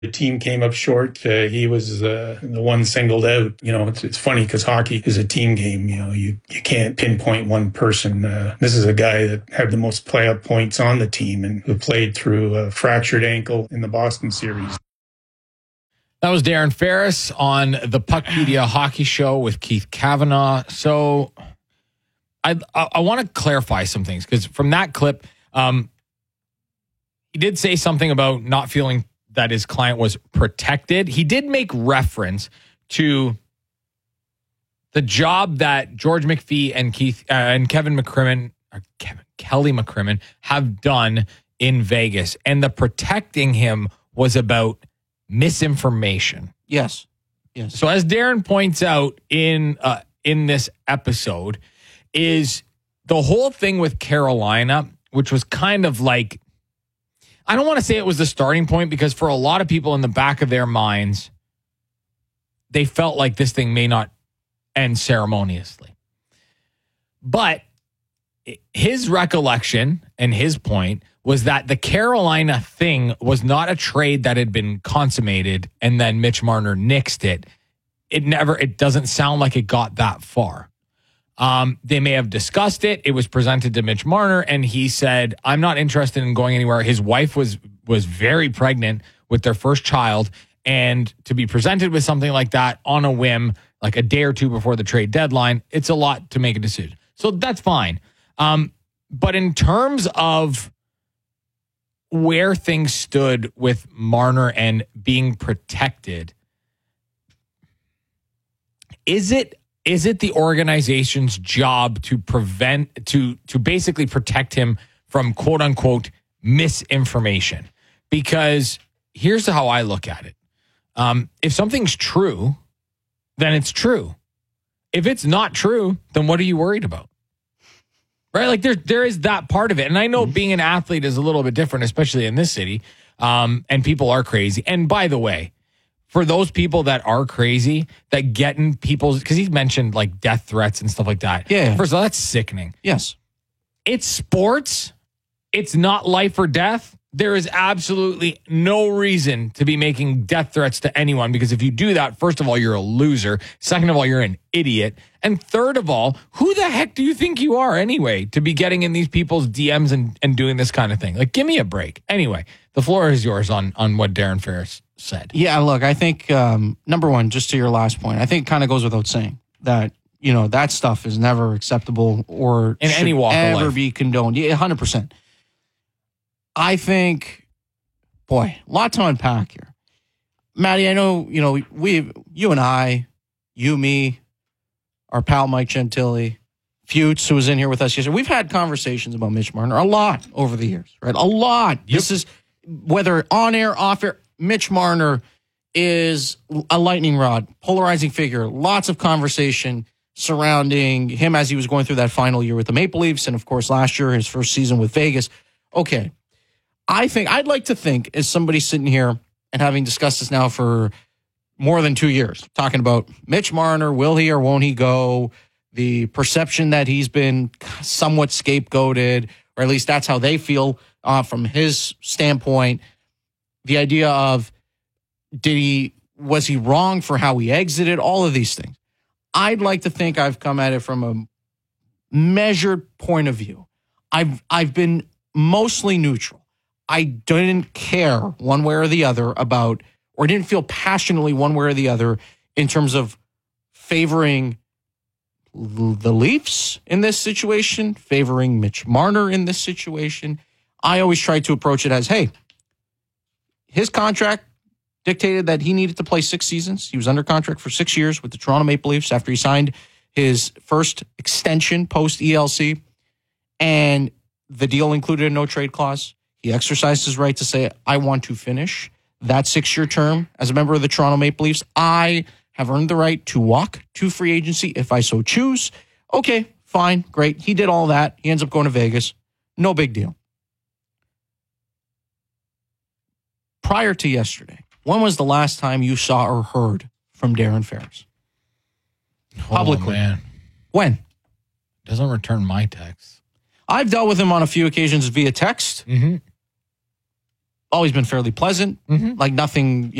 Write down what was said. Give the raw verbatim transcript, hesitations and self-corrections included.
The team came up short. Uh, he was uh, the one singled out. You know, it's, it's funny because hockey is a team game. You know, you, you can't pinpoint one person. Uh, this is a guy that had the most playoff points on the team and who played through a fractured ankle in the Boston series. That was Darren Ferris on the Puckpedia Hockey Show with Keith Kavanaugh. So I I, I want to clarify some things because from that clip, um, he did say something about not feeling that his client was protected. He did make reference to the job that George McPhee and Keith uh, and Kevin McCrimmon, or Kevin, Kelly McCrimmon have done in Vegas. And the protecting him was about misinformation. Yes. Yes. So as Darren points out in uh, in this episode, is the whole thing with Carolina, which was kind of like, I don't want to say it was the starting point because for a lot of people in the back of their minds, they felt like this thing may not end ceremoniously. But his recollection and his point was that the Carolina thing was not a trade that had been consummated and then Mitch Marner nixed it. It never, it doesn't sound like it got that far. Um, they may have discussed it. It was presented to Mitch Marner, and he said, I'm not interested in going anywhere. His wife was was very pregnant with their first child, and to be presented with something like that on a whim, like a day or two before the trade deadline, it's a lot to make a decision. So that's fine. Um, but in terms of where things stood with Marner and being protected, is it Is it the organization's job to prevent, to to basically protect him from quote unquote misinformation? Because here's how I look at it. Um, if something's true, then it's true. If it's not true, then what are you worried about? Right? Like there, there is that part of it. And I know being an athlete is a little bit different, especially in this city. Um, and people are crazy. And by the way, for those people that are crazy, that get in people's, because he mentioned like death threats and stuff like that. Yeah. First of all, that's sickening. Yes. It's sports. It's not life or death. There is absolutely no reason to be making death threats to anyone, because if you do that, first of all, you're a loser. Second of all, you're an idiot. And third of all, who the heck do you think you are anyway to be getting in these people's D Ms and, and doing this kind of thing? Like, give me a break. Anyway, the floor is yours on, on what Darren Ferris said. Yeah, look, I think, um, number one, just to your last point, I think it kind of goes without saying that, you know, that stuff is never acceptable or in any walk ever of life. be condoned. Yeah, one hundred percent. I think, boy, a lot to unpack here. Maddie, I know, you know, we, you and I, you, me, our pal Mike Gentili, Futes, who was in here with us yesterday, we've had conversations about Mitch Marner a lot over the years, right? A lot. Yep. This is, whether on air, off air, Mitch Marner is a lightning rod, polarizing figure, lots of conversation surrounding him as he was going through that final year with the Maple Leafs, and of course last year, his first season with Vegas. Okay. I think, I'd like to think, as somebody sitting here and having discussed this now for more than two years, talking about Mitch Marner, will he or won't he go, the perception that he's been somewhat scapegoated, or at least that's how they feel uh, from his standpoint, the idea of, did he, was he wrong for how he exited, all of these things. I'd like to think I've come at it from a measured point of view. I've I've been mostly neutral. I didn't care one way or the other about, or didn't feel passionately one way or the other in terms of favoring the Leafs in this situation, favoring Mitch Marner in this situation. I always tried to approach it as, hey, his contract dictated that he needed to play six seasons. He was under contract for six years with the Toronto Maple Leafs after he signed his first extension post-E L C, and the deal included a no-trade clause. He exercised his right to say, I want to finish that six-year term as a member of the Toronto Maple Leafs. I have earned the right to walk to free agency if I so choose. Okay, fine, great. He did all that. He ends up going to Vegas. No big deal. Prior to yesterday, when was the last time you saw or heard from Darren Ferris? Publicly. Oh, man. When? Doesn't return my texts. I've dealt with him on a few occasions via text. Mm-hmm. always been fairly pleasant, Mhm. like nothing.